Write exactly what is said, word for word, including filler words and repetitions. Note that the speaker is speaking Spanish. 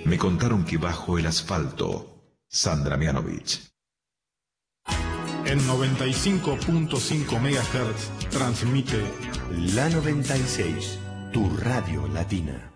Me contaron que bajo el asfalto, Sandra Mianovich. En noventa y cinco punto cinco megahertz transmite La noventa y seis, tu radio latina.